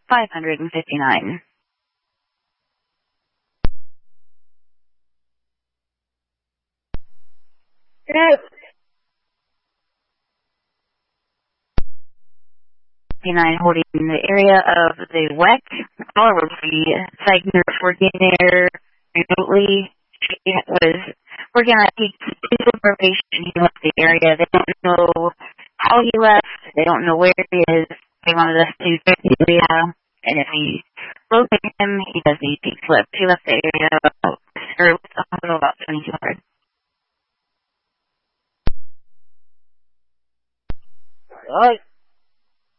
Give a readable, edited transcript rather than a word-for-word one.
559. Yes. 59 holding the area of the WEC. However, the psych nurse working there remotely, she was working on a supervision. He left the area. They don't know how he left. They don't know where he is. They wanted us to check the area, and if we locate him, he does the peak slip. He left the area about, or the hospital about 2200. All right.